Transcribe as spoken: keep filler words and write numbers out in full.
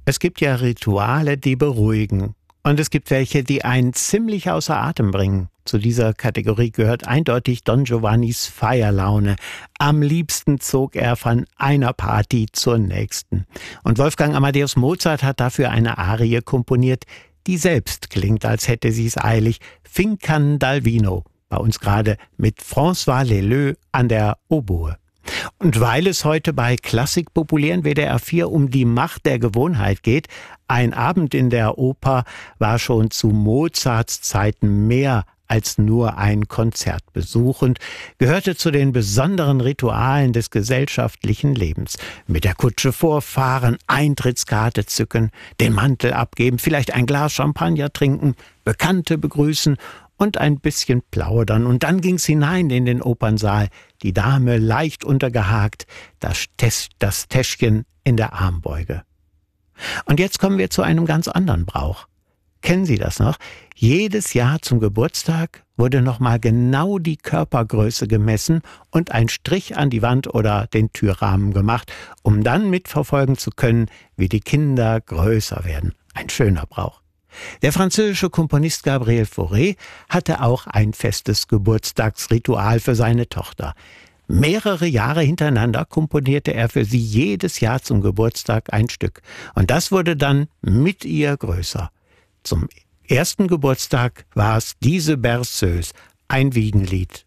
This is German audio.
Es gibt ja Rituale, die beruhigen. Und es gibt welche, die einen ziemlich außer Atem bringen. Zu dieser Kategorie gehört eindeutig Don Giovannis Feierlaune. Am liebsten zog er von einer Party zur nächsten. Und Wolfgang Amadeus Mozart hat dafür eine Arie komponiert, die selbst klingt, als hätte sie es eilig. Fincan dal Vino, bei uns gerade mit François Leleux an der Oboe. Und weil es heute bei klassikpopulären W D R vier um die Macht der Gewohnheit geht, ein Abend in der Oper war schon zu Mozarts Zeiten mehr als nur ein Konzertbesuch und gehörte zu den besonderen Ritualen des gesellschaftlichen Lebens. Mit der Kutsche vorfahren, Eintrittskarte zücken, den Mantel abgeben, vielleicht ein Glas Champagner trinken, Bekannte begrüßen und ein bisschen plaudern. Und dann ging's hinein in den Opernsaal, die Dame leicht untergehakt, das, Tes- das Täschchen in der Armbeuge. Und jetzt kommen wir zu einem ganz anderen Brauch. Kennen Sie das noch? Jedes Jahr zum Geburtstag wurde nochmal genau die Körpergröße gemessen und ein Strich an die Wand oder den Türrahmen gemacht, um dann mitverfolgen zu können, wie die Kinder größer werden. Ein schöner Brauch. Der französische Komponist Gabriel Fauré hatte auch ein festes Geburtstagsritual für seine Tochter. Mehrere Jahre hintereinander komponierte er für sie jedes Jahr zum Geburtstag ein Stück. Und das wurde dann mit ihr größer. Zum ersten Geburtstag war es diese Berceuse, ein Wiegenlied.